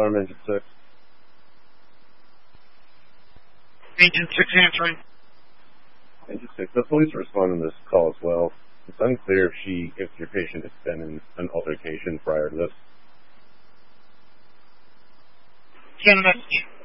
alarm, Engine 6. Engine 6 answering. Engine 6, the police are responding to this call as well. It's unclear if your patient has been in an altercation prior to this. Send a message.